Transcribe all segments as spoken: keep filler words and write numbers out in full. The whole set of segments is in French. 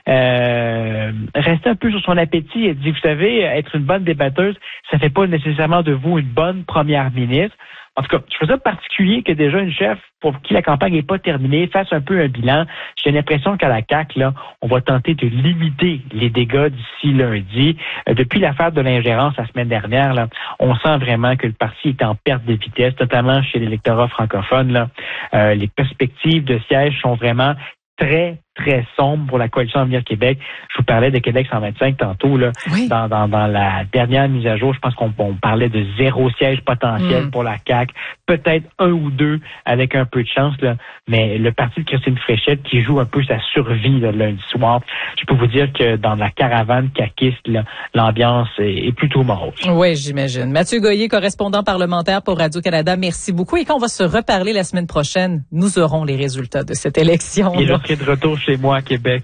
euh, restait un peu sur son appétit. Elle dit, vous savez, être une bonne débatteuse, ça fait pas nécessairement de vous une bonne première ministre. En tout cas, je trouve ça particulier que déjà une chef pour qui la campagne n'est pas terminée fasse un peu un bilan. J'ai l'impression qu'à la C A Q, là, on va tenter de limiter les dégâts d'ici lundi. Euh, depuis l'affaire de l'ingérence la semaine dernière, là, on sent vraiment que le parti est en perte de vitesse, notamment chez l'électorat francophone. Là. Euh, les perspectives de siège sont vraiment très, très sombre pour la Coalition Avenir Québec. Je vous parlais de Québec cent vingt-cinq tantôt, là. Oui. Dans, dans, dans la dernière mise à jour, je pense qu'on on parlait de zéro siège potentiel mm. pour la C A Q. Peut-être un ou deux avec un peu de chance, là. Mais le parti de Christine Fréchette qui joue un peu sa survie, là, lundi soir, je peux vous dire que dans la caravane caquiste, là, l'ambiance est, est plutôt morose. Oui, j'imagine. Mathieu Goyer, correspondant parlementaire pour Radio-Canada, merci beaucoup. Et quand on va se reparler la semaine prochaine, nous aurons les résultats de cette élection. Et je serai de retour chez moi à Québec.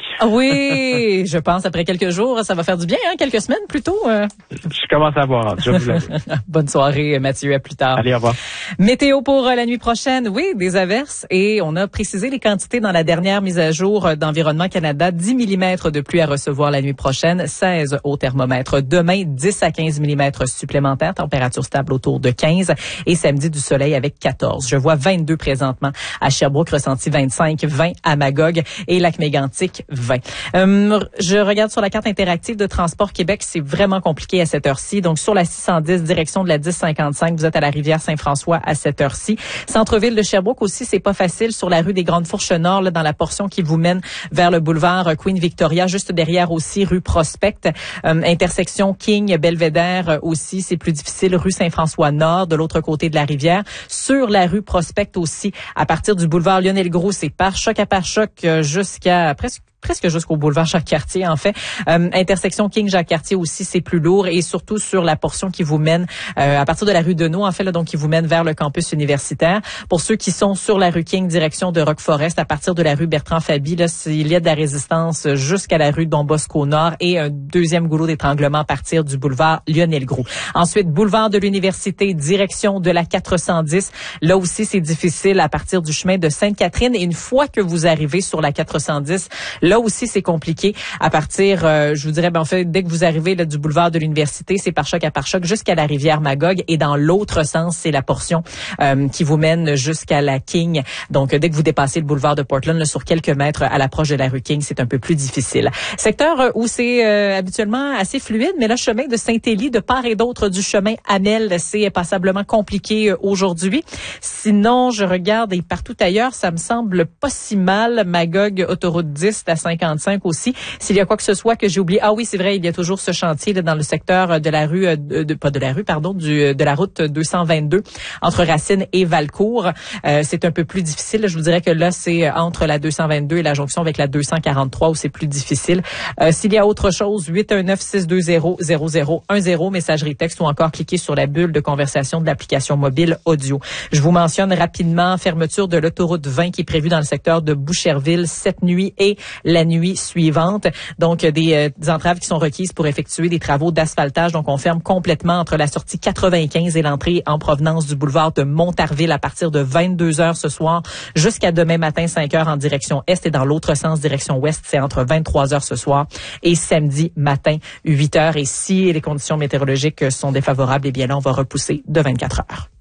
Oui, je pense après quelques jours, ça va faire du bien, hein, quelques semaines plutôt. Euh. Je commence à voir, je vous l'avoue. Bonne soirée, Mathieu, à plus tard. Allez, au revoir. Météo pour euh, la nuit prochaine, oui, des averses et on a précisé les quantités dans la dernière mise à jour d'Environnement Canada. dix millimètres de pluie à recevoir la nuit prochaine, seize au thermomètre. Demain, dix à quinze millimètres supplémentaires, température stable autour de quinze et samedi du soleil avec quatorze. Je vois vingt-deux présentement à Sherbrooke, ressenti vingt-cinq, vingt à Magog et Lac-Mégantic vingt. Euh, je regarde sur la carte interactive de Transport Québec, c'est vraiment compliqué à cette heure-ci. Donc sur la six cent dix, direction de la dix cinquante-cinq, vous êtes à la rivière Saint-François à cette heure-ci. Centre-ville de Sherbrooke aussi, c'est pas facile sur la rue des Grandes Fourches Nord, là, dans la portion qui vous mène vers le boulevard Queen Victoria, juste derrière aussi rue Prospect, euh, intersection King Belvédère aussi, c'est plus difficile, rue Saint-François Nord, de l'autre côté de la rivière. Sur la rue Prospect aussi, à partir du boulevard Lionel-Gros, c'est par choc à par choc euh, jusqu'à presque presque jusqu'au boulevard Jacques-Cartier, en fait. Euh, intersection King-Jacques-Cartier aussi, c'est plus lourd et surtout sur la portion qui vous mène euh, à partir de la rue Deneau, en fait, là, donc qui vous mène vers le campus universitaire. Pour ceux qui sont sur la rue King, direction de Rock-Forest, à partir de la rue Bertrand-Faby, là, il y a de la résistance jusqu'à la rue Don Bosco-Nord et un deuxième goulot d'étranglement à partir du boulevard Lionel-Gros. Ensuite, boulevard de l'Université, direction de la quatre cent dix. Là aussi, c'est difficile à partir du chemin de Sainte-Catherine et une fois que vous arrivez sur la quatre cent dix, là aussi, c'est compliqué. À partir, euh, je vous dirais, ben, en fait, dès que vous arrivez là, du boulevard de l'Université, c'est par choc à par choc jusqu'à la rivière Magog. Et dans l'autre sens, c'est la portion euh, qui vous mène jusqu'à la King. Donc, dès que vous dépassez le boulevard de Portland, là, sur quelques mètres à l'approche de la rue King, c'est un peu plus difficile. Secteur où c'est euh, habituellement assez fluide, mais le chemin de Saint-Élie, de part et d'autre du chemin Amel, c'est passablement compliqué euh, aujourd'hui. Sinon, je regarde et partout ailleurs, ça me semble pas si mal. Magog, autoroute dix, à cinquante-cinq aussi. S'il y a quoi que ce soit que j'ai oublié, ah oui, c'est vrai, il y a toujours ce chantier là, dans le secteur de la rue, de, de pas de la rue, pardon, du de la route deux cent vingt-deux entre Racine et Valcourt. Euh, c'est un peu plus difficile. Je vous dirais que là, c'est entre la deux cent vingt-deux et la jonction avec la deux cent quarante-trois où c'est plus difficile. Euh, s'il y a autre chose, huit un neuf, six deux zéro, zéro zéro un zéro, messagerie texte ou encore cliquez sur la bulle de conversation de l'application mobile audio. Je vous mentionne rapidement fermeture de l'autoroute vingt qui est prévue dans le secteur de Boucherville cette nuit et la nuit suivante. Donc, des, euh, des entraves qui sont requises pour effectuer des travaux d'asphaltage. Donc, on ferme complètement entre la sortie quatre-vingt-quinze et l'entrée en provenance du boulevard de Montarville à partir de vingt-deux heures ce soir jusqu'à demain matin cinq heures en direction est et dans l'autre sens direction ouest, c'est entre vingt-trois heures ce soir et samedi matin huit heures. Et si les conditions météorologiques sont défavorables, eh bien là, on va repousser de vingt-quatre heures.